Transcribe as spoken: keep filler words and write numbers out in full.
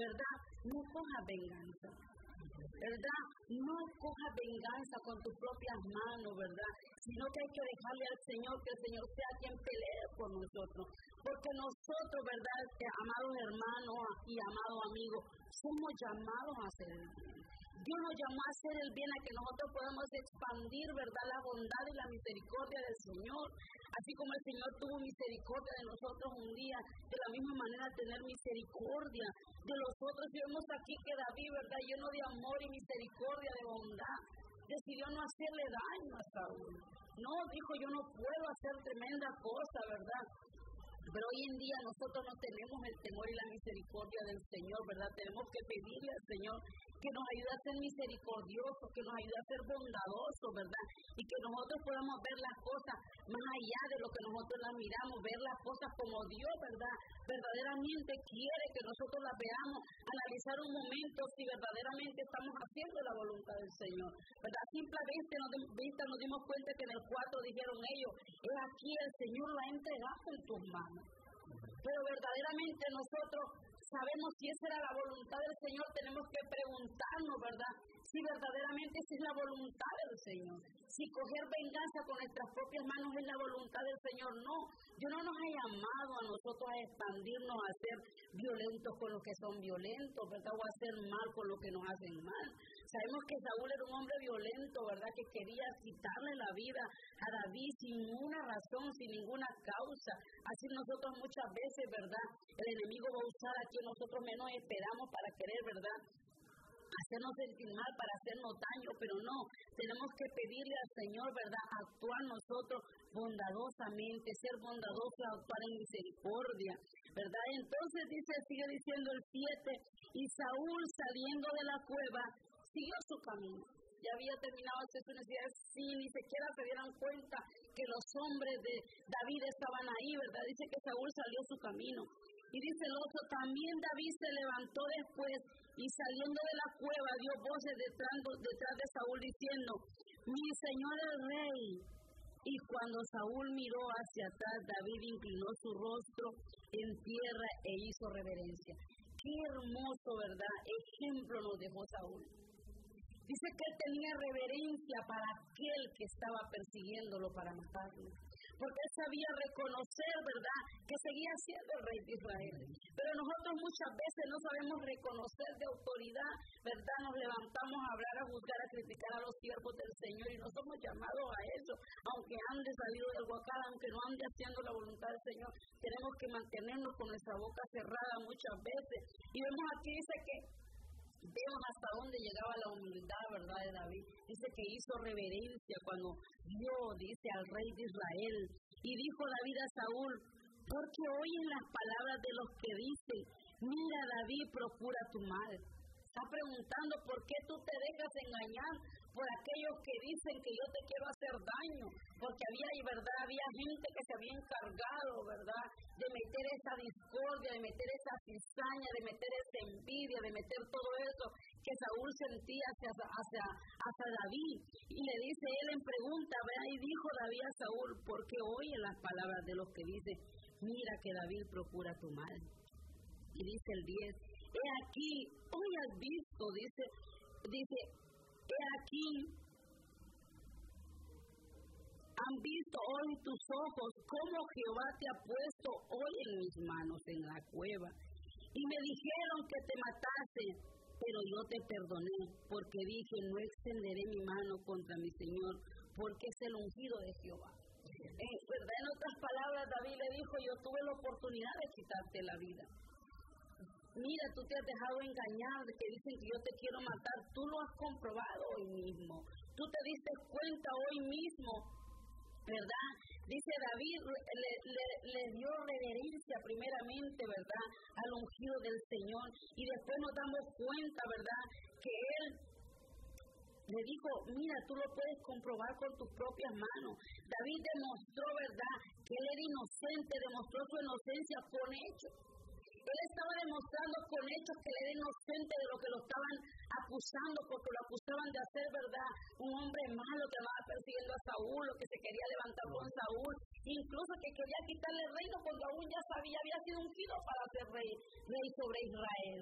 ¿verdad? No cojas venganza, ¿verdad? No cojas venganza con tus propias manos, ¿verdad? Sino que hay que dejarle al Señor, que el Señor sea quien pelee por nosotros. Porque nosotros, ¿verdad? Amados hermanos y amados amigos, somos llamados a hacer el bien. Dios nos llamó a hacer el bien, a que nosotros podamos expandir, ¿verdad?, la bondad y la misericordia del Señor. Así como el Señor tuvo misericordia de nosotros un día, de la misma manera tener misericordia de los otros. Y vemos aquí que David, ¿verdad?, lleno de amor y misericordia, de bondad, decidió no hacerle daño a Saúl. No, dijo, yo no puedo hacer tremenda cosa, ¿verdad? Pero hoy en día nosotros no tenemos el temor y la misericordia del Señor, ¿verdad? Tenemos que pedirle al Señor que nos ayude a ser misericordiosos, que nos ayude a ser bondadosos, ¿verdad? Y que nosotros podamos ver las cosas más allá de lo que nosotros las miramos, ver las cosas como Dios, ¿verdad? Verdaderamente quiere que nosotros las veamos, analizar un momento si verdaderamente estamos haciendo la voluntad del Señor, ¿verdad? Simplemente nos, vista, nos dimos cuenta que en el cuatro dijeron ellos, es aquí el Señor la ha entregado en tus manos. Pero verdaderamente nosotros sabemos si esa era la voluntad del Señor. Tenemos que preguntarnos, ¿verdad?, si verdaderamente esa es la voluntad del Señor. Si coger venganza con nuestras propias manos es la voluntad del Señor. No, Dios no nos ha llamado a nosotros a expandirnos, a ser violentos con los que son violentos, ¿verdad?, o a hacer mal con los que nos hacen mal. Sabemos que Saúl era un hombre violento, ¿verdad?, que quería quitarle la vida a David sin ninguna razón, sin ninguna causa. Así nosotros muchas veces, ¿verdad?, el enemigo va a usar a quien nosotros menos esperamos para querer, ¿verdad?, hacernos sentir mal, para hacernos daño, pero no, tenemos que pedirle al Señor, ¿verdad?, actuar nosotros bondadosamente, ser bondadosos, actuar en misericordia, ¿verdad? Entonces dice, sigue diciendo el siete, y Saúl saliendo de la cueva, siguió su camino. Ya había terminado de hacer su necesidad, sin ni siquiera se dieran cuenta que los hombres de David estaban ahí, ¿verdad? Dice que Saúl salió su camino. Y dice el otro, también David se levantó después y saliendo de la cueva dio voces detrás, detrás de Saúl diciendo, mi señor el rey. Y cuando Saúl miró hacia atrás, David inclinó su rostro en tierra e hizo reverencia. Qué hermoso, ¿verdad?, ejemplo nos dejó Saúl. Dice que él tenía reverencia para aquel que estaba persiguiéndolo para matarlo. Porque él sabía reconocer, ¿verdad?, que seguía siendo el rey de Israel. Pero nosotros muchas veces no sabemos reconocer de autoridad, ¿verdad? Nos levantamos a hablar, a juzgar, a criticar a los siervos del Señor y no somos llamados a eso. Aunque ande salido del huacal, aunque no ande haciendo la voluntad del Señor, tenemos que mantenernos con nuestra boca cerrada muchas veces. Y vemos aquí, dice que vemos hasta dónde llegaba la humildad, ¿verdad?, de David. Dice que hizo reverencia cuando vio, dice, al rey de Israel. Y dijo David a Saúl, porque oyen las palabras de los que dicen, mira, David procura tu mal. Está preguntando por qué tú te dejas engañar por aquellos que dicen que yo te quiero hacer daño, porque había, y verdad, había gente que se había encargado, ¿verdad?, de meter esa discordia, de meter esa cizaña, de meter esa envidia, de meter todo eso que Saúl sentía hacia, hacia, hacia David. Y le dice él en pregunta, ¿verdad?, y dijo David a Saúl, porque oye las palabras de los que dicen, mira que David procura tu mal. Y dice el diez, he aquí, hoy has visto, dice, dice, he aquí, han visto hoy tus ojos cómo Jehová te ha puesto hoy en mis manos en la cueva. Y me dijeron que te matase, pero yo te perdoné, porque dije, no extenderé mi mano contra mi Señor, porque es el ungido de Jehová. En, ¿verdad? En otras palabras, David le dijo, yo tuve la oportunidad de quitarte la vida. Mira, tú te has dejado engañar de que dicen que yo te quiero matar. Tú lo has comprobado hoy mismo. Tú te diste cuenta hoy mismo, ¿verdad? Dice David, le, le, le dio reverencia primeramente, ¿verdad?, al ungido del Señor. Y después nos damos cuenta, ¿verdad?, que él le dijo, mira, tú lo puedes comprobar con tus propias manos. David demostró, ¿verdad?, que él era inocente, demostró su inocencia con hechos. Él estaba demostrando con hechos que él era inocente de lo que lo estaban acusando, porque lo acusaban de hacer, ¿verdad?, un hombre malo que andaba persiguiendo a Saúl, o que se quería levantar con Saúl, incluso que quería quitarle el reino cuando aún ya sabía, había sido ungido para ser rey, rey sobre Israel.